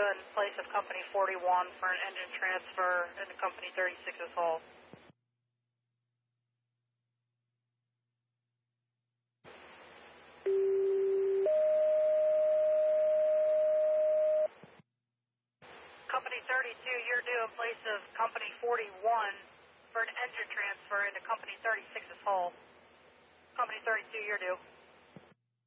in place of Company 41 for an engine transfer into Company 36's hull. Company 32, you're due in place of Company 41 for an engine transfer into Company 36's hull. Company 32, you're due.